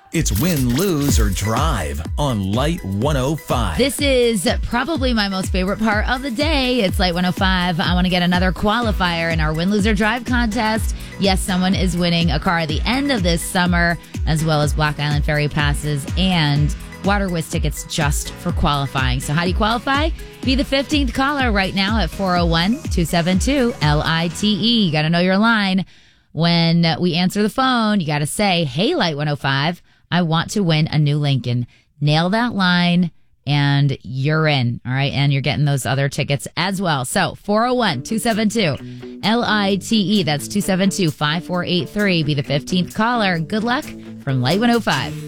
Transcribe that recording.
It's Win, Lose, or Drive on Light 105. This is probably my most favorite part of the day. It's Light 105. I want to get another qualifier in our Win, Lose, or Drive contest. Yes, someone is winning a car at the end of this summer, as well as Block Island Ferry passes and Water Whiz tickets just for qualifying. So how do you qualify? Be the 15th caller right now at 401-272-LITE. You got to know your line. When we answer the phone, you got to say, hey, Light 105, I want to win a new Lincoln. Nail that line and you're in. All right. And you're getting those other tickets as well. So 401-272-LITE. That's 272-5483. Be the 15th caller. Good luck from Light 105.